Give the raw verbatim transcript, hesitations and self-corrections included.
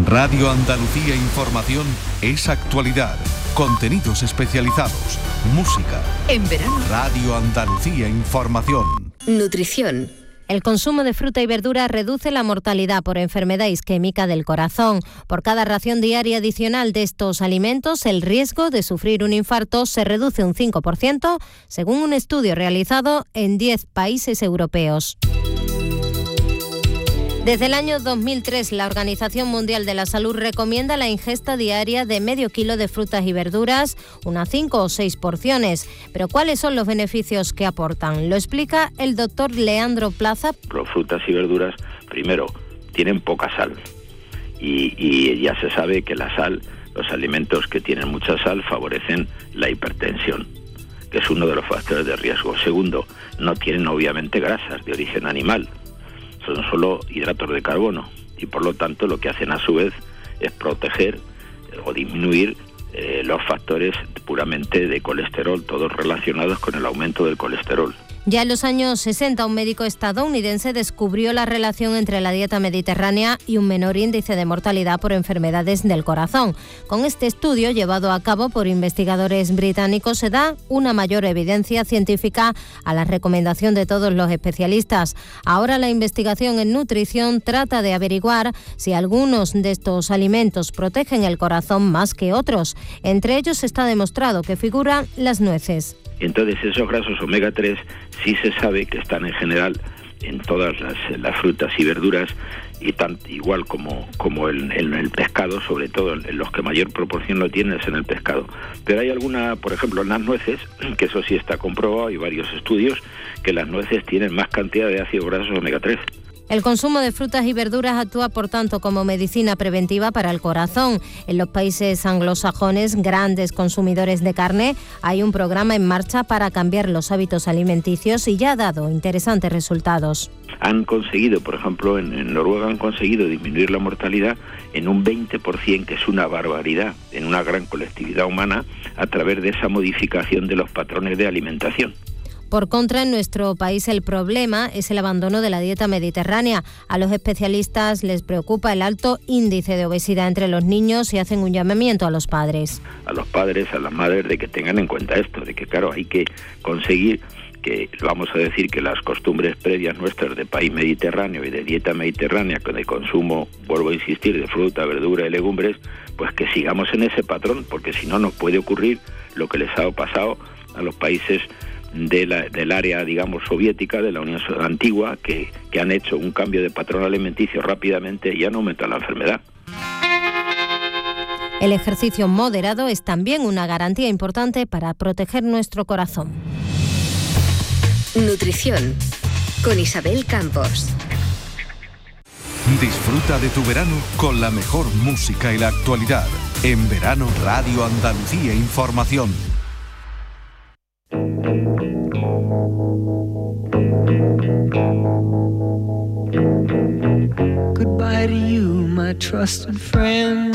Radio Andalucía Información es actualidad, contenidos especializados, música. En verano. Radio Andalucía Información. Nutrición. El consumo de fruta y verdura reduce la mortalidad por enfermedad isquémica del corazón. Por cada ración diaria adicional de estos alimentos, el riesgo de sufrir un infarto se reduce un cinco por ciento, según un estudio realizado en diez países europeos. Desde el año dos mil tres, la Organización Mundial de la Salud recomienda la ingesta diaria de medio kilo de frutas y verduras, unas cinco o seis porciones. Pero ¿cuáles son los beneficios que aportan? Lo explica el doctor Leandro Plaza. Las frutas y verduras, primero, tienen poca sal. Y, y ya se sabe que la sal, los alimentos que tienen mucha sal, favorecen la hipertensión, que es uno de los factores de riesgo. Segundo, no tienen obviamente grasas de origen animal. Son solo hidratos de carbono y por lo tanto lo que hacen a su vez es proteger eh, o disminuir eh, los factores puramente de colesterol, todos relacionados con el aumento del colesterol. Ya en los años sesenta, un médico estadounidense descubrió la relación entre la dieta mediterránea y un menor índice de mortalidad por enfermedades del corazón. Con este estudio, llevado a cabo por investigadores británicos, se da una mayor evidencia científica a la recomendación de todos los especialistas. Ahora la investigación en nutrición trata de averiguar si algunos de estos alimentos protegen el corazón más que otros. Entre ellos está demostrado que figuran las nueces. Entonces esos grasos omega tres sí se sabe que están en general en todas las, las frutas y verduras, y tan, igual como, como en, en el pescado, sobre todo en los que mayor proporción lo tienen es en el pescado. Pero hay alguna, por ejemplo en las nueces, que eso sí está comprobado, hay varios estudios, que las nueces tienen más cantidad de ácidos grasos omega tres. El consumo de frutas y verduras actúa, por tanto, como medicina preventiva para el corazón. En los países anglosajones, grandes consumidores de carne, hay un programa en marcha para cambiar los hábitos alimenticios y ya ha dado interesantes resultados. Han conseguido, por ejemplo, en, en Noruega han conseguido disminuir la mortalidad en un veinte por ciento, que es una barbaridad, en una gran colectividad humana, a través de esa modificación de los patrones de alimentación. Por contra, en nuestro país el problema es el abandono de la dieta mediterránea. A los especialistas les preocupa el alto índice de obesidad entre los niños y hacen un llamamiento a los padres. A los padres, a las madres, de que tengan en cuenta esto, de que claro, hay que conseguir que, vamos a decir, que las costumbres previas nuestras de país mediterráneo y de dieta mediterránea, con el consumo, vuelvo a insistir, de fruta, verdura y legumbres, pues que sigamos en ese patrón, porque si no nos puede ocurrir lo que les ha pasado a los países de la, del área, digamos, soviética, de la Unión Antigua, que, que han hecho un cambio de patrón alimenticio rápidamente y han aumentado la enfermedad. El ejercicio moderado es también una garantía importante para proteger nuestro corazón. Nutrición, con Isabel Campos. Disfruta de tu verano con la mejor música y la actualidad. En verano, Radio Andalucía Información. Goodbye to you, my trusted friend.